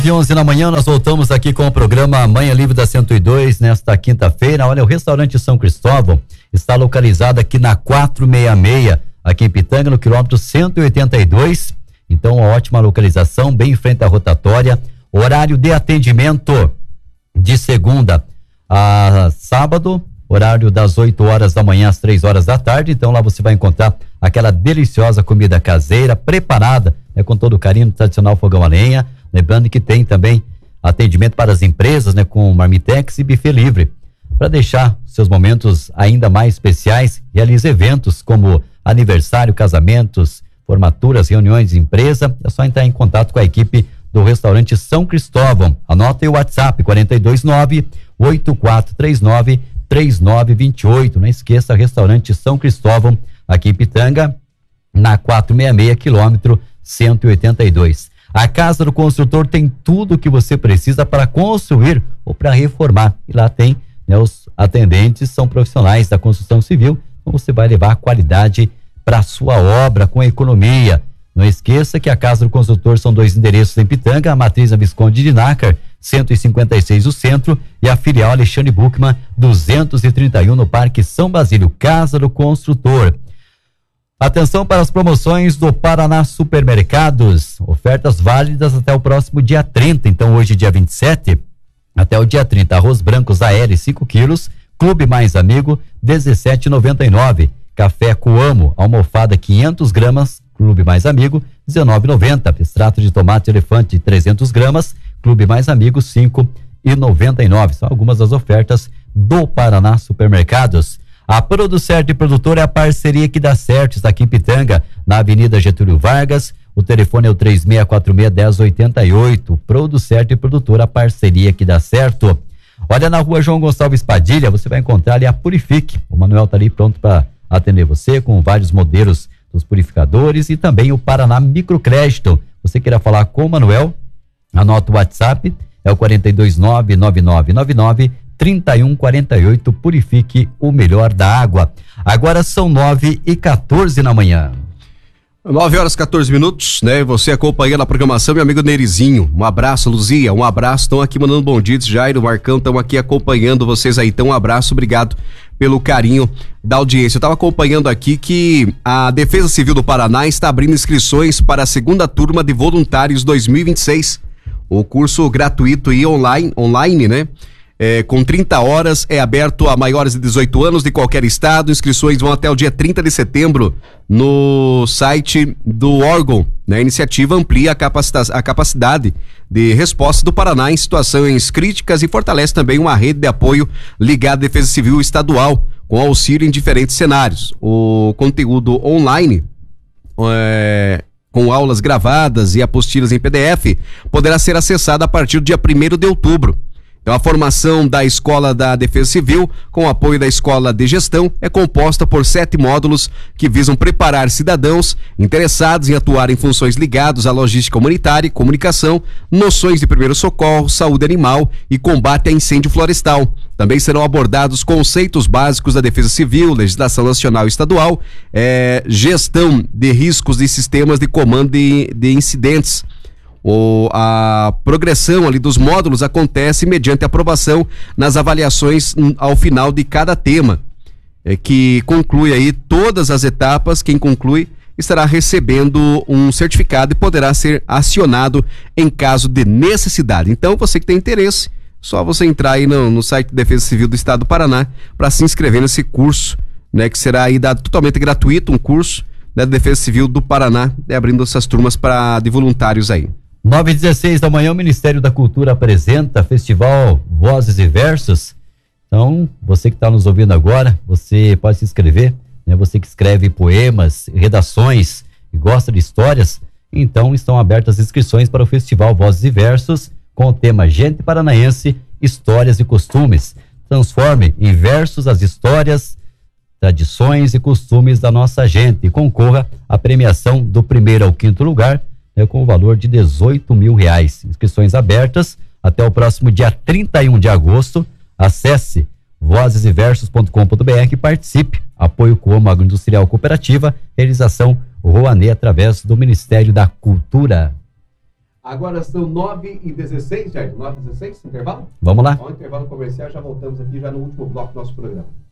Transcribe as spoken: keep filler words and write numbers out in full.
De onze da manhã, nós voltamos aqui com o programa Manhã Livre da cento e dois, nesta quinta-feira. Olha, o restaurante São Cristóvão está localizado aqui na quatrocentos e sessenta e seis, aqui em Pitanga, no quilômetro cento e oitenta e dois. Então, uma ótima localização, bem em frente à rotatória. Horário de atendimento de segunda a sábado, horário das oito horas da manhã às três horas da tarde. Então, lá você vai encontrar aquela deliciosa comida caseira, preparada, né, com todo o carinho do tradicional fogão a lenha. Lembrando que tem também atendimento para as empresas, né, com Marmitex e buffet livre. Para deixar seus momentos ainda mais especiais, realize eventos como aniversário, casamentos, formaturas, reuniões de empresa. É só entrar em contato com a equipe do restaurante São Cristóvão. Anote o WhatsApp quatro dois nove, oito quatro três nove, três nove dois oito. Não esqueça, restaurante São Cristóvão, aqui em Pitanga, na quatrocentos e sessenta e seis, quilômetro cento e oitenta e dois. A Casa do Construtor tem tudo o que você precisa para construir ou para reformar. E lá tem, né, os atendentes são profissionais da construção civil. Então você vai levar qualidade para a sua obra com economia. Não esqueça que a Casa do Construtor são dois endereços em Pitanga, a matriz na Visconde de Nácar, cento e cinquenta e seis o centro, e a filial Alexandre Buchmann, duzentos e trinta e um no Parque São Basílio. Casa do Construtor. Atenção para as promoções do Paraná Supermercados, ofertas válidas até o próximo dia trinta, então hoje dia vinte e sete, até o dia trinta, arroz branco Zael cinco quilos, Clube Mais Amigo dezessete reais e noventa e nove centavos, café Coamo, almofada quinhentas gramas, Clube Mais Amigo dezenove reais e noventa centavos, extrato de tomate elefante trezentas gramas, Clube Mais Amigo cinco reais e noventa e nove centavos, são algumas das ofertas do Paraná Supermercados. A Producerte Produtora é a parceria que dá certo, está aqui em Pitanga, na Avenida Getúlio Vargas. O telefone é o três seis quatro seis, um zero oito oito. Producerte Produtora, a parceria que dá certo. Olha, na rua João Gonçalves Padilha, você vai encontrar ali a Purifique. O Manuel está ali pronto para atender você, com vários modelos dos purificadores, e também o Paraná Microcrédito. Você queira falar com o Manuel, anota o WhatsApp, é o quatro dois nove, nove nove nove nove, trinta e um quarenta e oito. Purifique o melhor da água. Agora são nove e quatorze na manhã. nove horas e quatorze minutos, né? Você acompanhando a programação, meu amigo Nerizinho. Um abraço, Luzia, um abraço. Estão aqui mandando bom dia, Jairo, Marcão, estão aqui acompanhando vocês aí. Então, um abraço, obrigado pelo carinho da audiência. Eu estava acompanhando aqui que a Defesa Civil do Paraná está abrindo inscrições para a segunda turma de voluntários dois mil e vinte e seis. O curso gratuito e online, online, né? É, com trinta horas, é aberto a maiores de dezoito anos de qualquer estado. Inscrições vão até o dia trinta de setembro no site do órgão, né? A iniciativa amplia a, capacita- a capacidade de resposta do Paraná em situações críticas e fortalece também uma rede de apoio ligada à Defesa Civil Estadual, com auxílio em diferentes cenários. O conteúdo online, é, com aulas gravadas e apostilas em P D F, poderá ser acessado a partir do dia primeiro de outubro. Então, a formação da Escola da Defesa Civil, com apoio da Escola de Gestão, é composta por sete módulos que visam preparar cidadãos interessados em atuar em funções ligadas à logística humanitária, comunicação, noções de primeiro socorro, saúde animal e combate a incêndio florestal. Também serão abordados conceitos básicos da Defesa Civil, legislação nacional e estadual, é, gestão de riscos de sistemas de comando de, de incidentes. O, a progressão ali dos módulos acontece mediante aprovação nas avaliações ao final de cada tema, é, que conclui aí todas as etapas. Quem conclui estará recebendo um certificado e poderá ser acionado em caso de necessidade. Então, você que tem interesse, só você entrar aí no, no site da Defesa Civil do Estado do Paraná para se inscrever nesse curso, né, que será aí dado totalmente gratuito, um curso da Defesa Civil do Paraná, né, abrindo essas turmas para de voluntários aí. nove e dezesseis da manhã, o Ministério da Cultura apresenta Festival Vozes e Versos. Então, você que está nos ouvindo agora, você pode se inscrever, né? Você que escreve poemas, redações e gosta de histórias, então estão abertas as inscrições para o Festival Vozes e Versos, com o tema Gente Paranaense, Histórias e Costumes. Transforme em versos as histórias, tradições e costumes da nossa gente e concorra à premiação do primeiro ao quinto lugar, é, com o valor de dezoito mil reais. Inscrições abertas até o próximo dia trinta e um de agosto. Acesse vozes e versos ponto com ponto b r e participe. Apoio Coamo Agroindustrial Cooperativa, realização Rouanet através do Ministério da Cultura. Agora são nove e dezesseis, Jair. nove e dezesseis, intervalo? Vamos lá. Ó, intervalo comercial, já voltamos aqui já no último bloco do nosso programa.